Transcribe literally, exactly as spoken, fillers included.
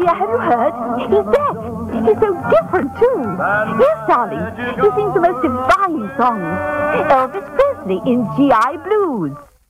dear, have you heard? He's back. He's so different, too. Yes, darling. He sings the most divine songs. Elvis Presley in G I Blues.